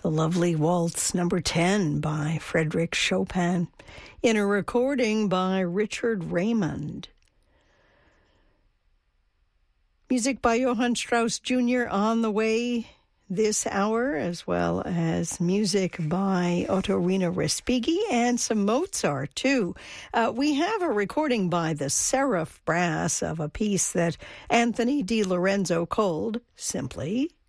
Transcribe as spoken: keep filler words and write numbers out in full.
the lovely Waltz Number ten by Frédéric Chopin, in a recording by Richard Raymond. Music by Johann Strauss Junior on the way this hour, as well as music by Ottorino Respighi and some Mozart, too. Uh, we have a recording by the Seraph Brass of a piece that Anthony Di Lorenzo called simply